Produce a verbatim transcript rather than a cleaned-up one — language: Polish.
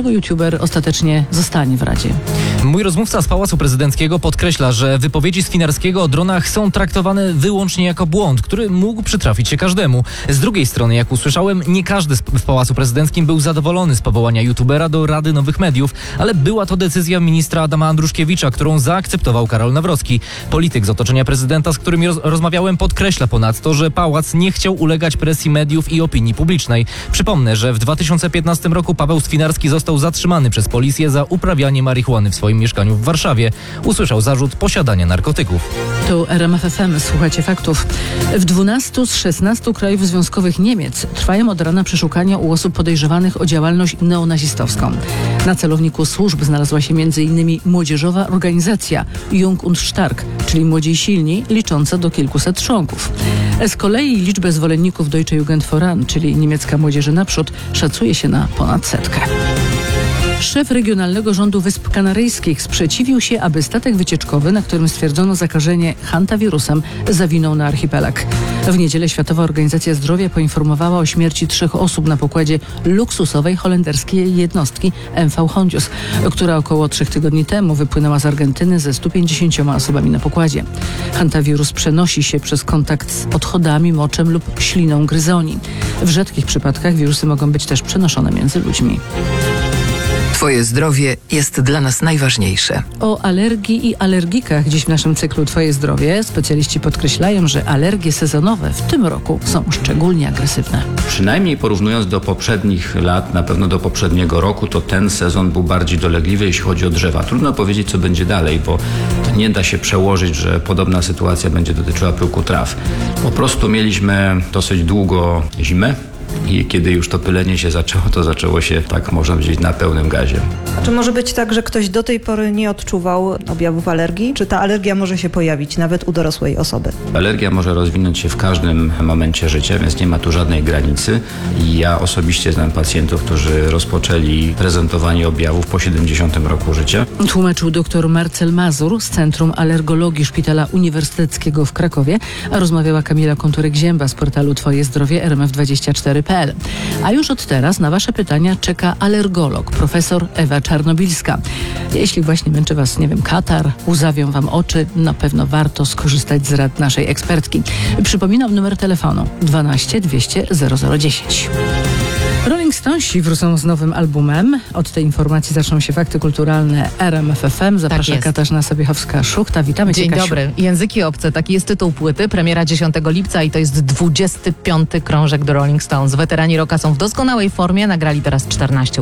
dlaczego youtuber ostatecznie zostanie w Radzie. Mój rozmówca z Pałacu Prezydenckiego podkreśla, że wypowiedzi Swinarskiego o dronach są traktowane wyłącznie jako błąd, który mógł przytrafić się każdemu. Z drugiej strony, jak usłyszałem, nie każdy w Pałacu Prezydenckim był zadowolony z powołania youtubera do Rady Nowych Mediów, ale była to decyzja ministra Adama Andruszkiewicza, którą zaakceptował Karol Nawrocki. Polityk z otoczenia prezydenta, z którym roz- rozmawiałem, podkreśla ponadto, że pałac nie chciał ulegać presji mediów i opinii publicznej. Przypomnę, że w dwa tysiące piętnastym roku Paweł Swinarski został zatrzymany przez policję za uprawianie marihuany w swoim mieszkaniu w Warszawie. Usłyszał zarzut posiadania narkotyków. Tu R M F F M, słuchajcie faktów. W dwunastu z szesnastu krajów związkowych Niemiec trwają od rana przeszukania u osób podejrzewanych o działalność neonazistowską. Na celowniku służb znalazła się między innymi młodzieżowa organizacja Jung und Stark, czyli Młodzi i Silni, licząca do kilkuset członków. Z kolei liczbę zwolenników Deutsche Jugend Voran, czyli niemiecka Młodzieży Naprzód, szacuje się na ponad setkę. Szef Regionalnego Rządu Wysp Kanaryjskich sprzeciwił się, aby statek wycieczkowy, na którym stwierdzono zakażenie hantawirusem, zawinął na archipelag. W niedzielę Światowa Organizacja Zdrowia poinformowała o śmierci trzech osób na pokładzie luksusowej holenderskiej jednostki M V Hondius, która około trzech tygodni temu wypłynęła z Argentyny ze stu pięćdziesięcioma osobami na pokładzie. Hantawirus przenosi się przez kontakt z odchodami, moczem lub śliną gryzoni. W rzadkich przypadkach wirusy mogą być też przenoszone między ludźmi. Twoje zdrowie jest dla nas najważniejsze. O alergii i alergikach dziś w naszym cyklu Twoje zdrowie. Specjaliści podkreślają, że alergie sezonowe w tym roku są szczególnie agresywne. Przynajmniej porównując do poprzednich lat, na pewno do poprzedniego roku, to ten sezon był bardziej dolegliwy, jeśli chodzi o drzewa. Trudno powiedzieć, co będzie dalej, bo to nie da się przełożyć, że podobna sytuacja będzie dotyczyła pyłku traw. Po prostu mieliśmy dosyć długo zimę. I kiedy już to pylenie się zaczęło, to zaczęło się, tak można powiedzieć, na pełnym gazie. Czy może być tak, że ktoś do tej pory nie odczuwał objawów alergii? Czy ta alergia może się pojawić nawet u dorosłej osoby? Alergia może rozwinąć się w każdym momencie życia, więc nie ma tu żadnej granicy. I ja osobiście znam pacjentów, którzy rozpoczęli prezentowanie objawów po siedemdziesiątym roku życia. Tłumaczył dr Marcel Mazur z Centrum Alergologii Szpitala Uniwersyteckiego w Krakowie, a rozmawiała Kamila Konturek-Zięba z portalu Twoje zdrowie R M F dwadzieścia cztery kropka p l. A już od teraz na Wasze pytania czeka alergolog, profesor Ewa Czarnobilska. Jeśli właśnie męczy Was, nie wiem, katar, łzawią Wam oczy, na pewno warto skorzystać z rad naszej ekspertki. Przypominam numer telefonu dwanaście dwieście zero zero dziesięć. Rolling Stonesi wrócą z nowym albumem. Od tej informacji zaczną się fakty kulturalne R M F F M. Zaprasza tak Katarzyna Sobiechowska-Szuchta. Witamy Cię, Dzień Kasiu. dobry. Języki obce. Taki jest tytuł płyty. Premiera dziesiątego lipca i to jest dwudziesty piąty krążek do Rolling Stones. Weterani rocka są w doskonałej formie. Nagrali teraz czternaście